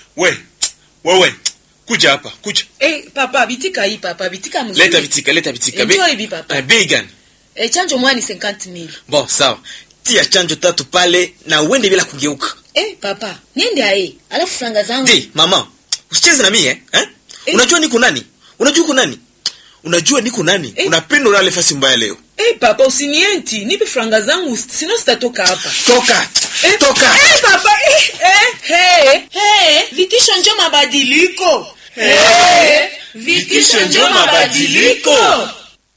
Wewe. Kuja hapa, kuja. Papa, bitika hii papa, bitika mzuri. Leta bitika. Enjoy bi papa. Bei gani? Chanjo mwani 50,000. Bon, sawa. Tia chanjo 3 pale na uende bila kugeuka. Papa, niende ae. Alafu franga zangu. Di, mama. Usicheze na mimi Unajua niko nani? Unajua niko nani? Unapenda ulale fasi mbaya leo. Papa, usinienti. Nipe franga zangu, sino sitatoka hapa. Toka. Papa. Vitisho njoo mabadiliko. Vitisho njoo mabadiliko.